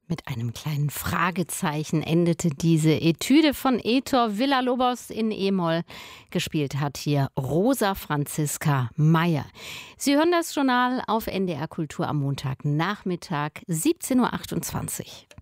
Mit einem kleinen Fragezeichen endete diese Etüde von Ettore Villa-Lobos in E-Moll. Gespielt hat hier Rosa Franziska Meyer. Sie hören das Journal auf NDR Kultur am Montagnachmittag, 17:28 Uhr.